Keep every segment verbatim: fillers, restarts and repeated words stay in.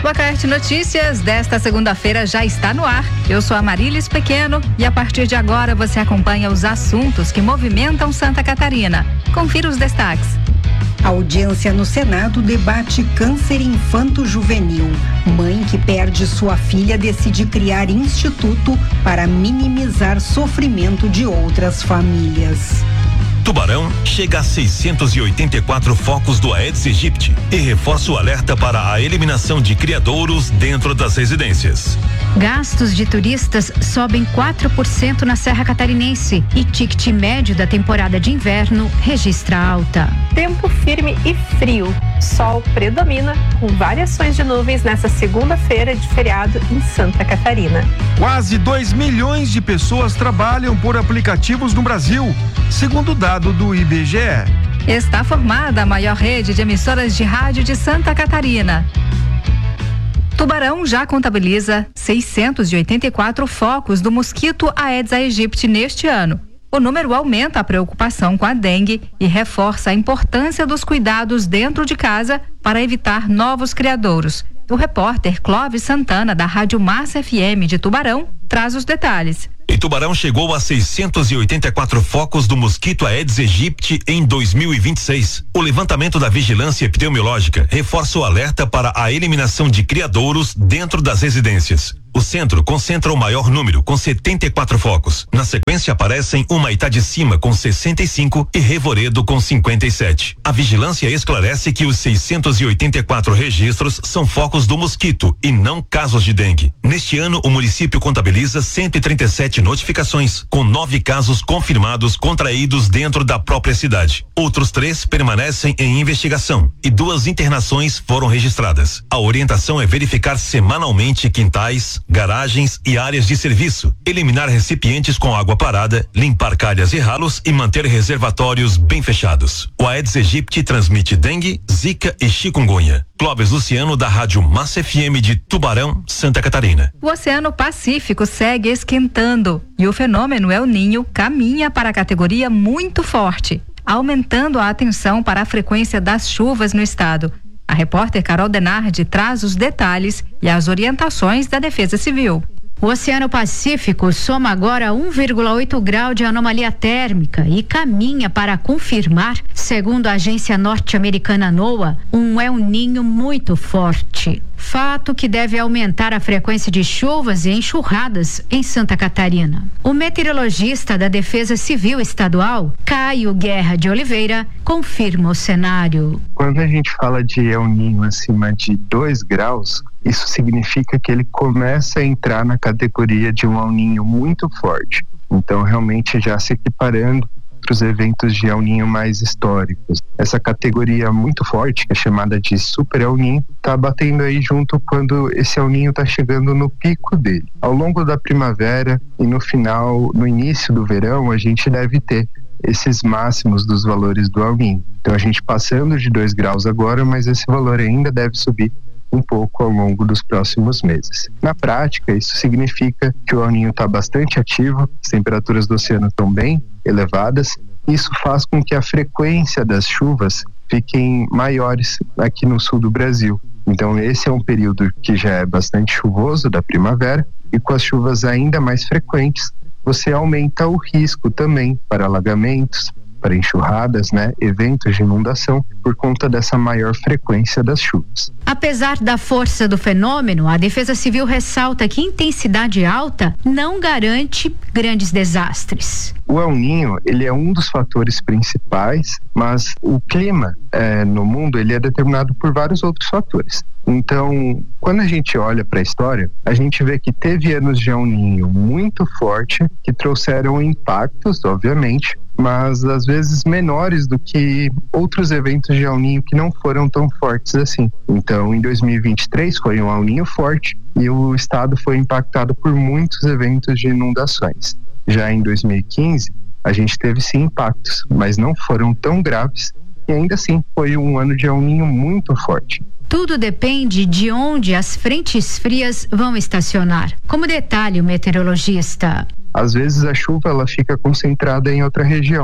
Abacate Notícias desta segunda-feira já está no ar. Eu sou a Marílis Pequeno e a partir de agora você acompanha os assuntos que movimentam Santa Catarina. Confira os destaques. A audiência no Senado debate câncer infanto-juvenil. Mãe que perde sua filha decide criar instituto para minimizar sofrimento de outras famílias. Tubarão chega a seiscentos e oitenta e quatro focos do Aedes aegypti e reforça o alerta para a eliminação de criadouros dentro das residências. Gastos de turistas sobem quatro por cento na Serra Catarinense e ticket médio da temporada de inverno registra alta. Tempo firme e frio. Sol predomina com variações de nuvens nessa segunda-feira de feriado em Santa Catarina. Quase dois milhões de pessoas trabalham por aplicativos no Brasil, segundo o dado do I B G E. Está formada a maior rede de emissoras de rádio de Santa Catarina. Tubarão já contabiliza seiscentos e oitenta e quatro focos do mosquito Aedes aegypti neste ano. O número aumenta a preocupação com a dengue e reforça a importância dos cuidados dentro de casa para evitar novos criadouros. O repórter Clóvis Santana, da Rádio Massa F M de Tubarão, traz os detalhes. E Tubarão chegou a seiscentos e oitenta e quatro focos do mosquito Aedes aegypti em dois mil e vinte e seis. O levantamento da vigilância epidemiológica reforça o alerta para a eliminação de criadouros dentro das residências. O centro concentra o maior número, com setenta e quatro focos. Na sequência aparecem Humaitá de Cima, com sessenta e cinco, e Revoredo, com cinquenta e sete. A vigilância esclarece que os seiscentos e oitenta e quatro registros são focos do mosquito e não casos de dengue. Neste ano, o município contabiliza cento e trinta e sete notificações, com nove casos confirmados contraídos dentro da própria cidade. Outros três permanecem em investigação e duas internações foram registradas. A orientação é verificar semanalmente quintais, garagens e áreas de serviço, eliminar recipientes com água parada, limpar calhas e ralos e manter reservatórios bem fechados. O Aedes aegypti transmite dengue, zika e chikungunya. Clóvis Luciano, da Rádio Massa F M de Tubarão, Santa Catarina. O Oceano Pacífico segue esquentando e o fenômeno El Niño caminha para a categoria muito forte, aumentando a atenção para a frequência das chuvas no estado. A repórter Carol Denardi traz os detalhes e as orientações da Defesa Civil. O Oceano Pacífico soma agora um vírgula oito grau de anomalia térmica e caminha para confirmar, segundo a agência norte-americana NOAA, um El Niño muito forte. Fato que deve aumentar a frequência de chuvas e enxurradas em Santa Catarina. O meteorologista da Defesa Civil Estadual, Caio Guerra de Oliveira, confirma o cenário. Quando a gente fala de El Niño acima de dois graus, isso significa que ele começa a entrar na categoria de um El Niño muito forte. Então, realmente já se equiparando para os eventos de El Niño mais históricos. Essa categoria muito forte, que é chamada de Super El Niño, está batendo aí junto quando esse El Niño está chegando no pico dele. Ao longo da primavera e no final, no início do verão, a gente deve ter esses máximos dos valores do El Niño. Então, a gente passando de dois graus agora, mas esse valor ainda deve subir um pouco ao longo dos próximos meses. Na prática, isso significa que o El Niño está bastante ativo, as temperaturas do oceano estão bem elevadas. Isso faz com que a frequência das chuvas fiquem maiores aqui no sul do Brasil. Então, esse é um período que já é bastante chuvoso da primavera e com as chuvas ainda mais frequentes, você aumenta o risco também para alagamentos, para enxurradas, né, eventos de inundação por conta dessa maior frequência das chuvas. Apesar da força do fenômeno, a Defesa Civil ressalta que intensidade alta não garante grandes desastres. O El Niño, ele é um dos fatores principais, mas o clima é, no mundo ele é determinado por vários outros fatores. Então, quando a gente olha para a história, a gente vê que teve anos de El Niño muito forte, que trouxeram impactos, obviamente, mas às vezes menores do que outros eventos de El Niño que não foram tão fortes assim. Então, em dois mil e vinte e três foi um El Niño forte e o estado foi impactado por muitos eventos de inundações. Já em dois mil e quinze, a gente teve sim impactos, mas não foram tão graves e ainda assim foi um ano de El Niño muito forte. Tudo depende de onde as frentes frias vão estacionar. Como detalhe o meteorologista. Às vezes a chuva ela fica concentrada em outra região.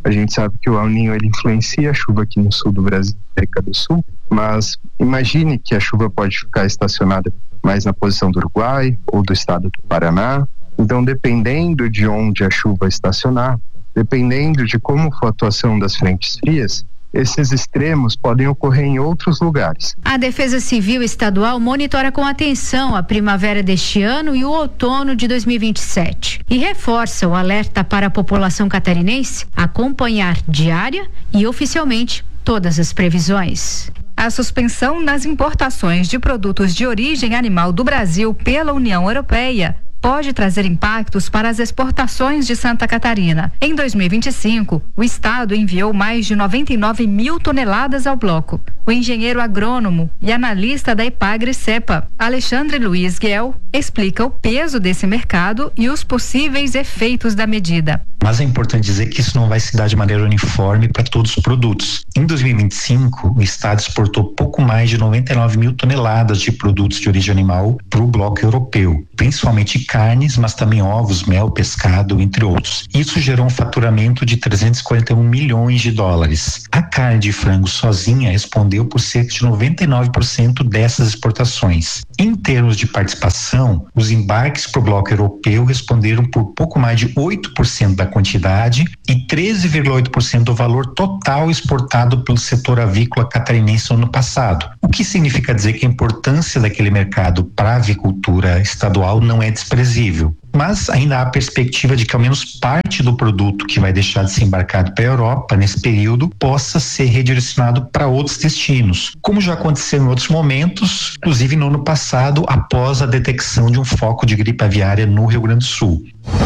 A gente sabe que o El Niño ele influencia a chuva aqui no sul do Brasil, América do Sul, mas imagine que a chuva pode ficar estacionada mais na posição do Uruguai ou do estado do Paraná. Então, dependendo de onde a chuva estacionar, dependendo de como for a atuação das frentes frias, esses extremos podem ocorrer em outros lugares. A Defesa Civil Estadual monitora com atenção a primavera deste ano e o outono de dois mil e vinte e sete e reforça o alerta para a população catarinense acompanhar diária e oficialmente todas as previsões. A suspensão nas importações de produtos de origem animal do Brasil pela União Europeia pode trazer impactos para as exportações de Santa Catarina. Em dois mil e vinte e cinco, o estado enviou mais de noventa e nove mil toneladas ao bloco. O engenheiro agrônomo e analista da Epagri-Cepa, Alexandre Luiz Guel, explica o peso desse mercado e os possíveis efeitos da medida. Mas é importante dizer que isso não vai se dar de maneira uniforme para todos os produtos. Em dois mil e vinte e cinco, o estado exportou pouco mais de noventa e nove mil toneladas de produtos de origem animal para o bloco europeu, principalmente carnes, mas também ovos, mel, pescado, entre outros. Isso gerou um faturamento de trezentos e quarenta e um milhões de dólares. A carne de frango sozinha respondeu por cerca de noventa e nove por cento dessas exportações. Em termos de participação, os embarques para o bloco europeu responderam por pouco mais de oito por cento da quantidade e treze vírgula oito por cento do valor total exportado pelo setor avícola catarinense no ano passado. O que significa dizer que a importância daquele mercado para a avicultura estadual não é desprezível. Mas ainda há a perspectiva de que ao menos parte do produto que vai deixar de ser embarcado para a Europa nesse período possa ser redirecionado para outros destinos, como já aconteceu em outros momentos, inclusive no ano passado, após a detecção de um foco de gripe aviária no Rio Grande do Sul.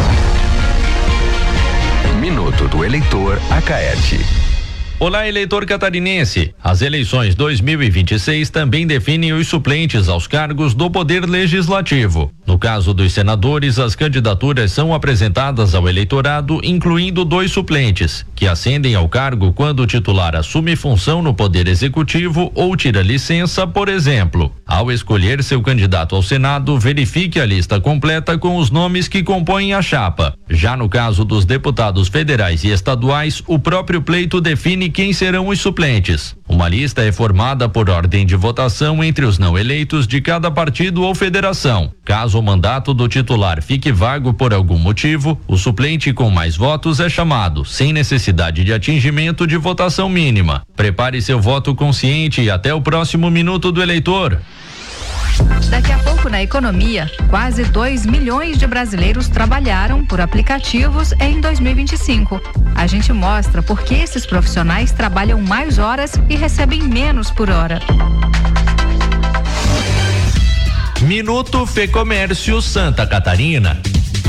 Minuto do Eleitor Acaerte. Olá, eleitor catarinense. As eleições dois mil e vinte e seis também definem os suplentes aos cargos do Poder Legislativo. No caso dos senadores, as candidaturas são apresentadas ao eleitorado, incluindo dois suplentes, que ascendem ao cargo quando o titular assume função no Poder Executivo ou tira licença, por exemplo. Ao escolher seu candidato ao Senado, verifique a lista completa com os nomes que compõem a chapa. Já no caso dos deputados federais e estaduais, o próprio pleito define quem serão os suplentes. Uma lista é formada por ordem de votação entre os não eleitos de cada partido ou federação. Caso o mandato do titular fique vago por algum motivo, o suplente com mais votos é chamado, sem necessidade de atingimento de votação mínima. Prepare seu voto consciente e até o próximo Minuto do Eleitor. Daqui a pouco, na economia, quase dois milhões de brasileiros trabalharam por aplicativos em dois mil e vinte e cinco. A gente mostra por que esses profissionais trabalham mais horas e recebem menos por hora. Minuto Fecomércio Santa Catarina.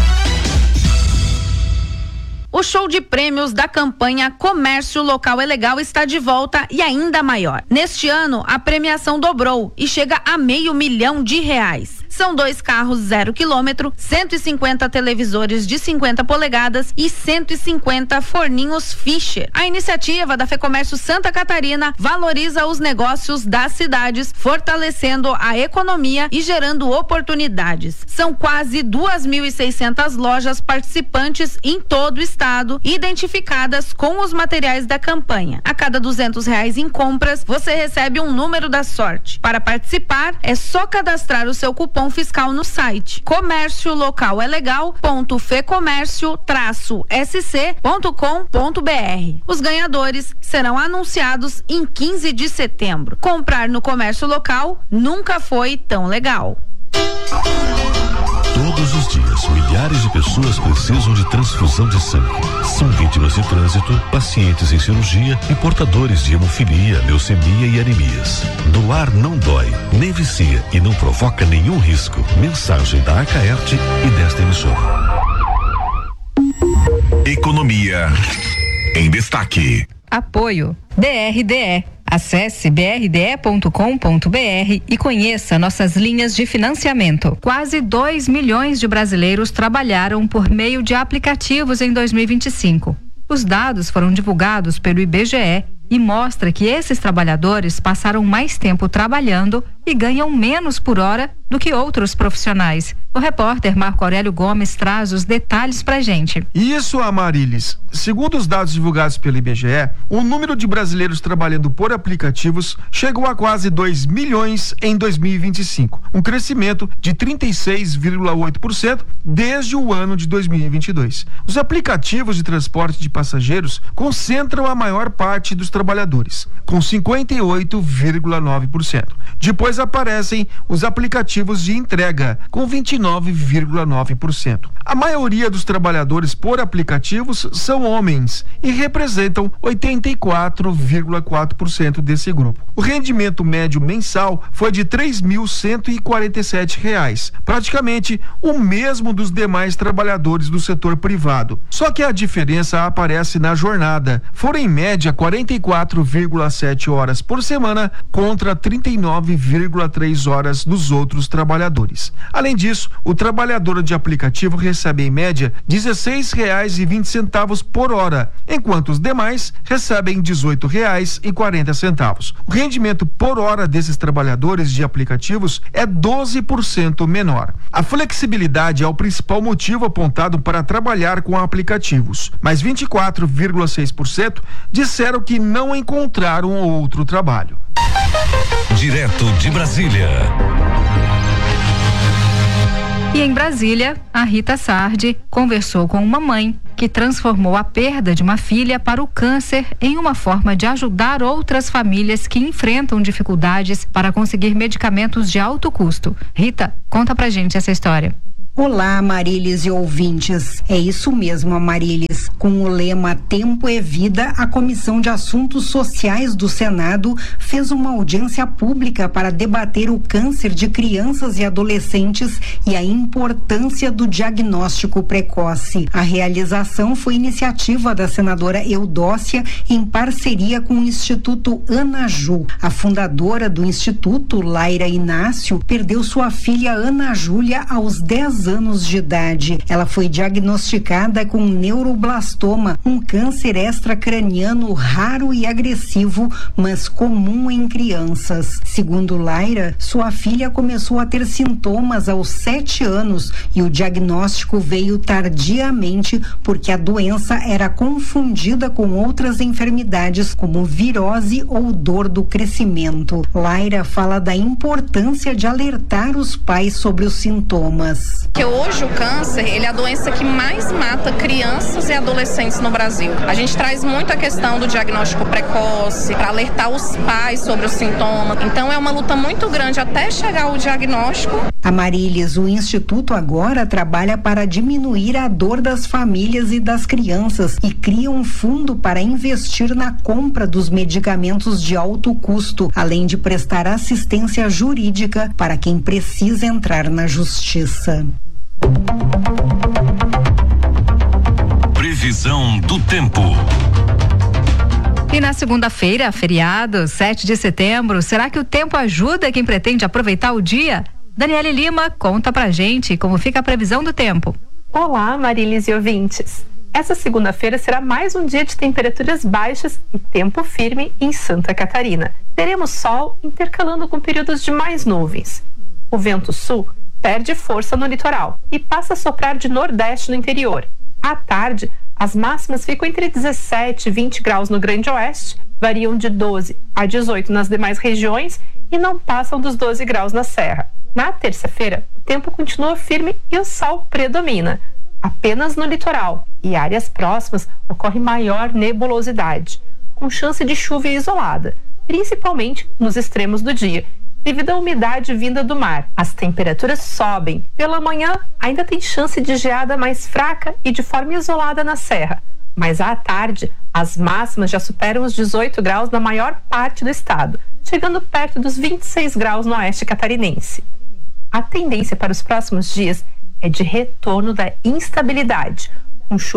O show de prêmios da campanha Comércio Local é Legal está de volta e ainda maior. Neste ano, a premiação dobrou e chega a meio milhão de reais. São dois carros zero quilômetro, cento e cinquenta televisores de cinquenta polegadas e cento e cinquenta forninhos Fischer. A iniciativa da Fecomércio Santa Catarina valoriza os negócios das cidades, fortalecendo a economia e gerando oportunidades. São quase duas mil e seiscentas lojas participantes em todo o estado, identificadas com os materiais da campanha. A cada duzentos reais em compras, você recebe um número da sorte. Para participar, é só cadastrar o seu cupom fiscal no site comércio local é legal ponto fecomércio traço s c ponto com ponto b r. Os ganhadores serão anunciados em quinze de setembro. Comprar no comércio local nunca foi tão legal. Todos os dias, milhares de pessoas precisam de transfusão de sangue. São vítimas de trânsito, pacientes em cirurgia e portadores de hemofilia, leucemia e anemias. Doar não dói, nem vicia e não provoca nenhum risco. Mensagem da Acaerte e desta emissora. Economia em destaque. Apoio B R D E. Acesse b r d e ponto com ponto b r e conheça nossas linhas de financiamento. Quase dois milhões de brasileiros trabalharam por meio de aplicativos em dois mil e vinte e cinco. Os dados foram divulgados pelo I B G E e mostra que esses trabalhadores passaram mais tempo trabalhando e ganham menos por hora do que outros profissionais. O repórter Marco Aurélio Gomes traz os detalhes pra gente. Isso, Amarilis. Segundo os dados divulgados pelo I B G E, o número de brasileiros trabalhando por aplicativos chegou a quase dois milhões em dois mil e vinte e cinco, um crescimento de trinta e seis vírgula oito por cento desde o ano de dois mil e vinte e dois. Os aplicativos de transporte de passageiros concentram a maior parte dos trabalhadores, com cinquenta e oito vírgula nove por cento. Depois aparecem os aplicativos de entrega, com vinte e nove vírgula nove por cento. A maioria dos trabalhadores por aplicativos são homens e representam oitenta e quatro vírgula quatro por cento desse grupo. O rendimento médio mensal foi de três mil cento e quarenta e sete reais, praticamente o mesmo dos demais trabalhadores do setor privado. Só que a diferença aparece na jornada. Foram em média quarenta e quatro vírgula sete horas por semana contra trinta e nove vírgula três horas dos outros trabalhadores. Além disso, o trabalhador de aplicativo recebe em média dezesseis reais e vinte centavos por hora, enquanto os demais recebem dezoito reais e quarenta centavos. O rendimento por hora desses trabalhadores de aplicativos é doze por cento menor. A flexibilidade é o principal motivo apontado para trabalhar com aplicativos, mas vinte e quatro vírgula seis por cento disseram que não encontraram outro trabalho. Direto de Brasília. E em Brasília, a Rita Sardi conversou com uma mãe que transformou a perda de uma filha para o câncer em uma forma de ajudar outras famílias que enfrentam dificuldades para conseguir medicamentos de alto custo. Rita, conta pra gente essa história. Olá, Amarilis e ouvintes. É isso mesmo, Amarilis. Com o lema Tempo é Vida, a Comissão de Assuntos Sociais do Senado fez uma audiência pública para debater o câncer de crianças e adolescentes e a importância do diagnóstico precoce. A realização foi iniciativa da senadora Eudócia em parceria com o Instituto Ana Ju. A fundadora do Instituto, Laira Inácio, perdeu sua filha Ana Júlia aos dez anos de idade. Ela foi diagnosticada com neuroblastoma, um câncer extracraniano raro e agressivo, mas comum em crianças. Segundo Laira, sua filha começou a ter sintomas aos sete anos e o diagnóstico veio tardiamente porque a doença era confundida com outras enfermidades como virose ou dor do crescimento. Laira fala da importância de alertar os pais sobre os sintomas. Que hoje o câncer, ele é a doença que mais mata crianças e adolescentes no Brasil. A gente traz muito a questão do diagnóstico precoce, para alertar os pais sobre os sintomas. Então é uma luta muito grande até chegar ao diagnóstico. Amarilis, o Instituto agora trabalha para diminuir a dor das famílias e das crianças e cria um fundo para investir na compra dos medicamentos de alto custo, além de prestar assistência jurídica para quem precisa entrar na justiça. Previsão do tempo. E na segunda-feira, feriado, sete de setembro, será que o tempo ajuda quem pretende aproveitar o dia? Daniele Lima conta pra gente como fica a previsão do tempo. Olá, Marilis e ouvintes. Essa segunda-feira será mais um dia de temperaturas baixas e tempo firme em Santa Catarina. Teremos sol intercalando com períodos de mais nuvens. O vento sul perde força no litoral e passa a soprar de nordeste no interior. À tarde, as máximas ficam entre dezessete e vinte graus no Grande Oeste, variam de doze a dezoito nas demais regiões e não passam dos doze graus na Serra. Na terça-feira, o tempo continua firme e o sol predomina. Apenas no litoral e áreas próximas ocorre maior nebulosidade, com chance de chuva isolada, principalmente nos extremos do dia, devido à umidade vinda do mar. As temperaturas sobem. Pela manhã, ainda tem chance de geada mais fraca e de forma isolada na serra. Mas à tarde, as máximas já superam os dezoito graus na maior parte do estado, chegando perto dos vinte e seis graus no oeste catarinense. A tendência para os próximos dias é de retorno da instabilidade, com chuva